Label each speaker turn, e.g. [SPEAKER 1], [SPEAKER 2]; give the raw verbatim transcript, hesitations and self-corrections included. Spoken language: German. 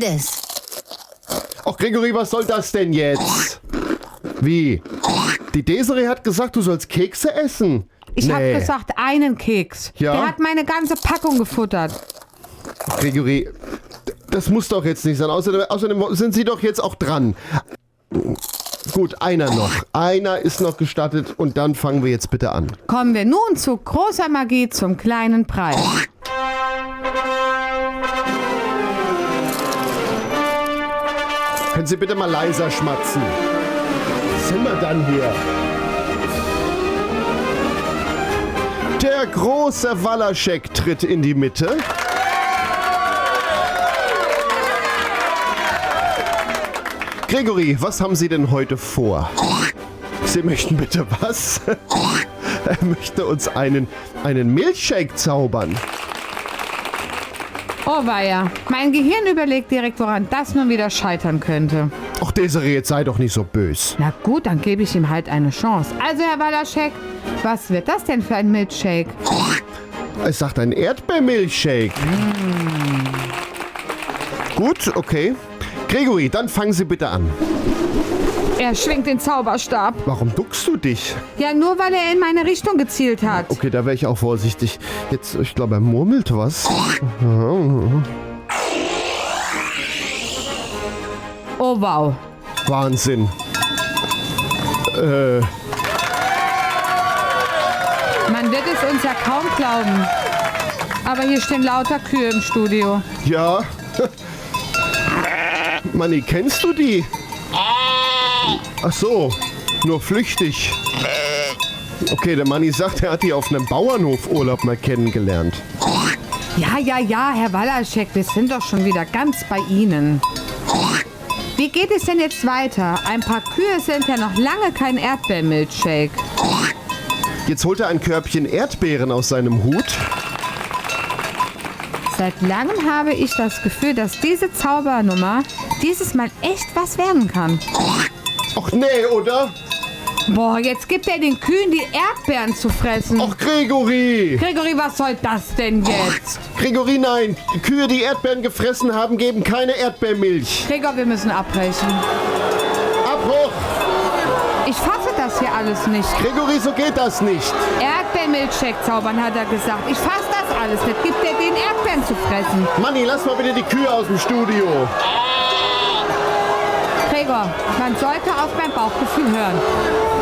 [SPEAKER 1] es.
[SPEAKER 2] Ach, Gregory, was soll das denn jetzt? Wie? Die Desiree hat gesagt, du sollst Kekse essen.
[SPEAKER 3] Ich
[SPEAKER 2] nee.
[SPEAKER 3] habe gesagt, einen Keks.
[SPEAKER 2] Ja?
[SPEAKER 3] Der hat meine ganze Packung gefuttert.
[SPEAKER 2] Gregory, das muss doch jetzt nicht sein. Außerdem, außerdem sind Sie doch jetzt auch dran. Gut, einer noch. Einer ist noch gestattet und dann fangen wir jetzt bitte an.
[SPEAKER 3] Kommen wir nun zu großer Magie zum kleinen Preis.
[SPEAKER 2] Können Sie bitte mal leiser schmatzen? Was sind wir dann hier? Der große Walaschek tritt in die Mitte. Gregory, was haben Sie denn heute vor? Sie möchten bitte was? Er möchte uns einen, einen Milchshake zaubern.
[SPEAKER 3] Oh weia, mein Gehirn überlegt direkt, woran das nun wieder scheitern könnte.
[SPEAKER 2] Ach, Desiree, jetzt sei doch nicht so bös.
[SPEAKER 3] Na gut, dann gebe ich ihm halt eine Chance. Also, Herr Walaschek, was wird das denn für ein Milchshake?
[SPEAKER 2] Es sagt ein Erdbeermilchshake.
[SPEAKER 3] Mm.
[SPEAKER 2] Gut, okay. Gregory, dann fangen Sie bitte an.
[SPEAKER 3] Er schwingt den Zauberstab.
[SPEAKER 2] Warum duckst du dich?
[SPEAKER 3] Ja, nur weil er in meine Richtung gezielt hat.
[SPEAKER 2] Okay, da wäre ich auch vorsichtig. Jetzt, ich glaube, er murmelt was.
[SPEAKER 3] Oh wow.
[SPEAKER 2] Wahnsinn. Äh,
[SPEAKER 3] Man wird es uns ja kaum glauben. Aber hier stehen lauter Kühe im Studio.
[SPEAKER 2] ja. Manni, kennst du die? Ach so, nur flüchtig. Okay, der Manni sagt, er hat die auf einem Bauernhof Urlaub mal kennengelernt.
[SPEAKER 3] Ja, ja, ja, Herr Walaschek, wir sind doch schon wieder ganz bei Ihnen. Wie geht es denn jetzt weiter? Ein paar Kühe sind ja noch lange kein Erdbeermilchshake.
[SPEAKER 2] Jetzt holt er ein Körbchen Erdbeeren aus seinem Hut.
[SPEAKER 3] Seit langem habe ich das Gefühl, dass diese Zaubernummer dieses Mal echt was werden kann.
[SPEAKER 2] Ach nee, oder?
[SPEAKER 3] Boah, jetzt gibt er den Kühen die Erdbeeren zu fressen.
[SPEAKER 2] Ach, Gregory!
[SPEAKER 3] Gregory, was soll das denn jetzt?
[SPEAKER 2] Gregory, nein! Die Kühe, die Erdbeeren gefressen haben, geben keine Erdbeermilch.
[SPEAKER 3] Gregor, wir müssen abbrechen.
[SPEAKER 2] Abbruch!
[SPEAKER 3] Ich fasse das hier alles nicht.
[SPEAKER 2] Gregory, so geht das nicht.
[SPEAKER 3] Erdbeermilchshake zaubern, hat er gesagt. Ich fasse das alles nicht. Gibt er den Erdbeeren zu fressen?
[SPEAKER 2] Manni, lass mal bitte die Kühe aus dem Studio.
[SPEAKER 3] Gregor, man sollte auf mein Bauchgefühl hören.